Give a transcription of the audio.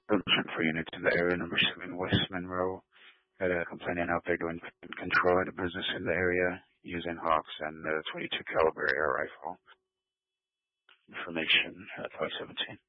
Looking for units in the area. Number 7, West Monroe. Got a complainant out there doing control at a business in the area using Hawks and a .22 caliber air rifle. Information 517.